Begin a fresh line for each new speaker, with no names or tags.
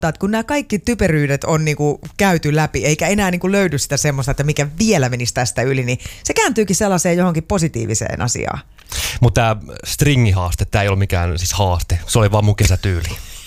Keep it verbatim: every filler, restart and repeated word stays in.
että kun nämä kaikki typeryydet on niinku käyty läpi, eikä enää niinku löydy sitä semmoista, että mikä vielä menisi tästä yli, niin se kääntyykin sellaiseen johonkin positiiviseen asiaan.
Mutta tämä stringihaaste, tämä ei ole mikään siis haaste, se oli vaan mun kesätyyli.